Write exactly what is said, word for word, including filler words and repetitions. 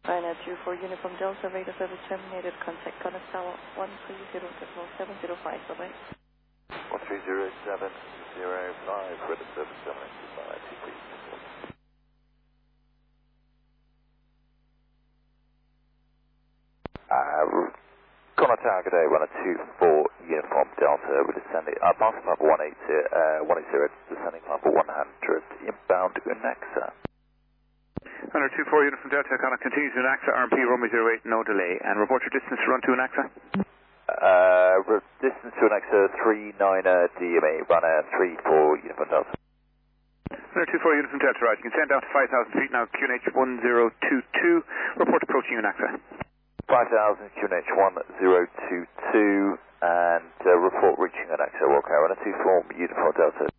Ryanair two four Uniform Delta, radar service terminated, contact Connect Tower one three zero seven zero five, bye-bye. one three zero seven zero five, radar service terminated by two three. Uh, Connect Tower, good day, runner two four Uniform Delta, we're descending, uh, passing Papa one eighty, uh, one eighty, descending Papa one hundred, inbound Unaxa. Runner two four Uniform Delta, Connect continues to Unaxa, R M P Romeo zero eight, no delay, and report your distance to run to Unaxa. Uh, distance to Unaxa three nine D M A, runner three four Uniform Delta. Runner two four Uniform Delta, right, you can send down to five thousand feet now, Q N H one zero two two, report approaching Unaxa. five thousand Q N H one zero two two, and uh, report reaching Unaxa, okay, runner two four Uniform Delta.